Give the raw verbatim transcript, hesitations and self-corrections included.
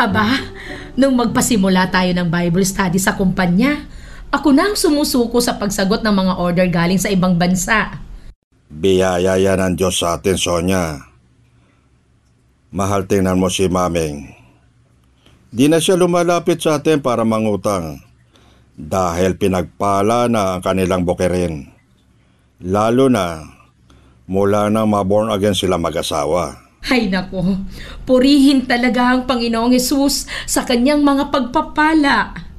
Aba, nung magpasimula tayo ng Bible study sa kumpanya, ako na ang sumusuko sa pagsagot ng mga order galing sa ibang bansa. Biyaya yan ng Diyos sa atin, Sonia. Mahal, tingnan mo si Maming. Di na siya lumalapit sa atin para mangutang dahil pinagpala na ang kanilang bukirin. Lalo na mula nang ma-born again sila mag-asawa. Hay nako, purihin talaga ang Panginoong Hesus sa kanyang mga pagpapala.